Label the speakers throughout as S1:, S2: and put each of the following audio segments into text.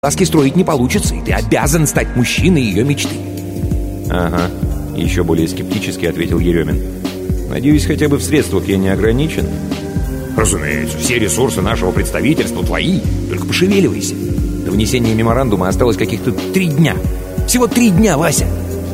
S1: глазки строить не получится, и ты обязан стать мужчиной ее мечты.
S2: Ага, еще более скептически ответил Еремин. Надеюсь, хотя бы в средствах я не ограничен?
S1: Разумеется, все ресурсы нашего представительства твои. Только пошевеливайся. До внесения меморандума осталось каких-то 3 дня. Всего 3 дня, Вася.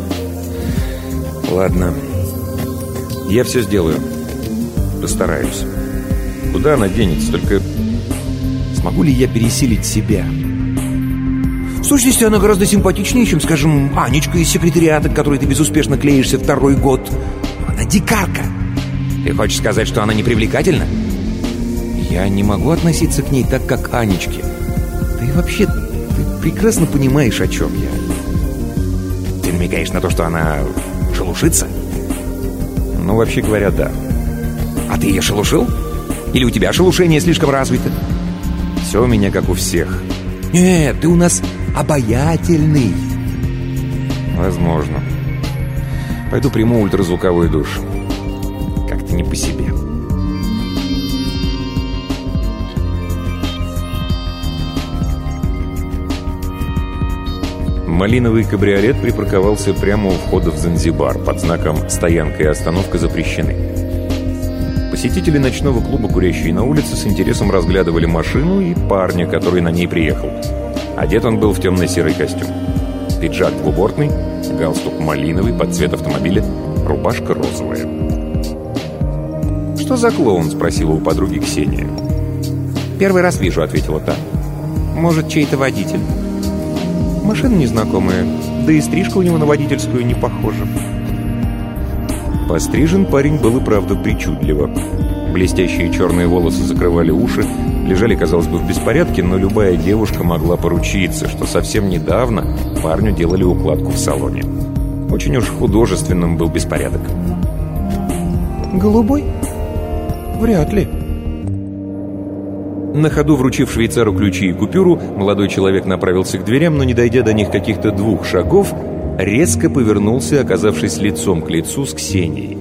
S2: Ладно. Я все сделаю. Постараюсь. Куда она денется? Только смогу ли я пересилить себя?
S1: В сущности, она гораздо симпатичнее, чем, скажем, Анечка из секретариата, к которой ты безуспешно клеишься 2-й год. Она дикарка. Ты хочешь сказать, что она не привлекательна?
S2: Я не могу относиться к ней так, как Анечке. Да и вообще, ты прекрасно понимаешь, о чем я.
S1: Ты намекаешь на то, что она шелушится?
S2: Ну, вообще говоря, да.
S1: А ты ее шелушил? Или у тебя шелушение слишком развито?
S2: Все у меня как у всех.
S1: Нет, ты у нас обаятельный.
S2: Возможно. Пойду приму ультразвуковой душ. Как-то не по себе. Малиновый кабриолет припарковался прямо у входа в Занзибар под знаком «Стоянка и остановка запрещены». Посетители ночного клуба, курящие на улице, с интересом разглядывали машину и парня, который на ней приехал. Одет он был в темно-серый костюм. Пиджак двубортный, галстук малиновый под цвет автомобиля, рубашка розовая. «Что за клоун?» — спросила у подруги Ксения.
S1: «Первый раз вижу», — ответила та. «Может, чей-то водитель?»
S2: «Машина незнакомая, да и стрижка у него на водительскую не похожа». Пострижен парень был и правда причудливо. Блестящие черные волосы закрывали уши, лежали, казалось бы, в беспорядке, но любая девушка могла поручиться, что совсем недавно парню делали укладку в салоне. Очень уж художественным был беспорядок.
S1: «Голубой? Вряд ли».
S2: На ходу вручив швейцару ключи и купюру, молодой человек направился к дверям, но, не дойдя до них каких-то 2 шагов, резко повернулся, оказавшись лицом к лицу с Ксенией.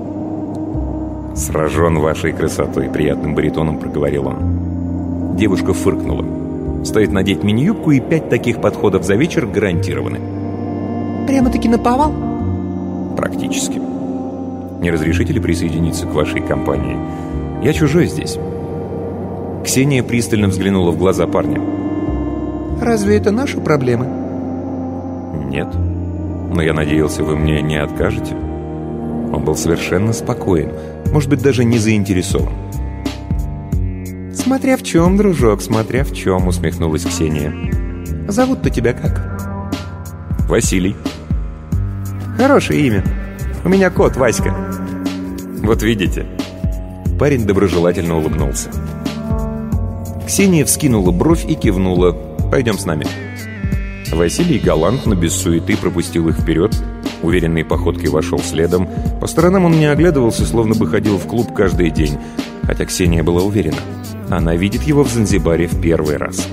S2: «Сражен вашей красотой», — приятным баритоном проговорил он. Девушка фыркнула. Стоит надеть мини-юбку, и 5 таких подходов за вечер гарантированы.
S1: «Прямо-таки наповал?»
S2: «Практически. Не разрешите ли присоединиться к вашей компании? Я чужой здесь». Ксения пристально взглянула в глаза парня.
S1: «Разве это наши проблемы?»
S2: «Нет. Но я надеялся, вы мне не откажете». Он был совершенно спокоен, может быть, даже не заинтересован.
S1: «Смотря в чем, дружок, смотря в чем», — усмехнулась Ксения. «Зовут-то тебя как?»
S2: «Василий».
S1: «Хорошее имя. У меня кот Васька».
S2: «Вот видите». Парень доброжелательно улыбнулся. Ксения вскинула бровь и кивнула. «Пойдем с нами». Василий галантно, без суеты, пропустил их вперед, уверенной походкой вошел следом. По сторонам он не оглядывался, словно бы ходил в клуб каждый день, хотя Ксения была уверена. Она видит его в Занзибаре в первый раз.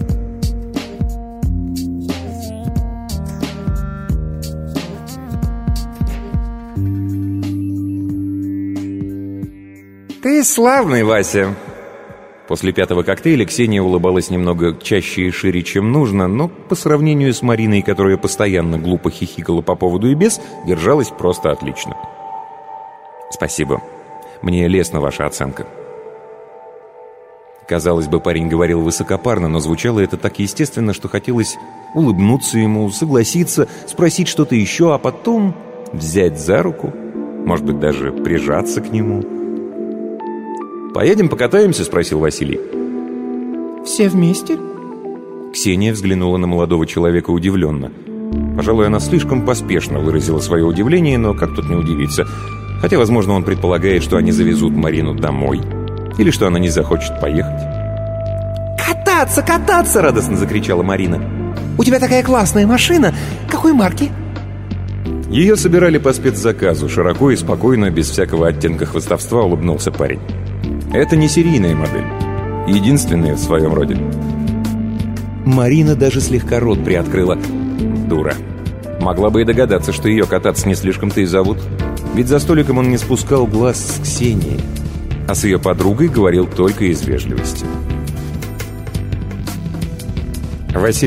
S1: «Ты славный, Вася!»
S2: После 5-го коктейля Ксения улыбалась немного чаще и шире, чем нужно, но по сравнению с Мариной, которая постоянно глупо хихикала по поводу и без, держалась просто отлично. «Спасибо. Мне лестна ваша оценка». Казалось бы, парень говорил высокопарно, но звучало это так естественно, что хотелось улыбнуться ему, согласиться, спросить что-то еще, а потом взять за руку, может быть, даже прижаться к нему. «Поедем покатаемся?» — спросил Василий.
S1: «Все вместе?»
S2: Ксения взглянула на молодого человека удивленно. Пожалуй, она слишком поспешно выразила свое удивление, но как тут не удивиться? Хотя, возможно, он предполагает, что они завезут Марину домой. Или что она не захочет поехать.
S1: «Кататься, кататься!» — радостно закричала Марина. «У тебя такая классная машина! Какой марки?»
S2: Ее собирали по спецзаказу. Широко и спокойно, без всякого оттенка хвастовства, улыбнулся парень. Это не серийная модель. Единственная в своем роде. Марина даже слегка рот приоткрыла. Дура. Могла бы и догадаться, что ее кататься не слишком-то и зовут. Ведь за столиком он не спускал глаз с Ксенией. А с ее подругой говорил только из вежливости. Василий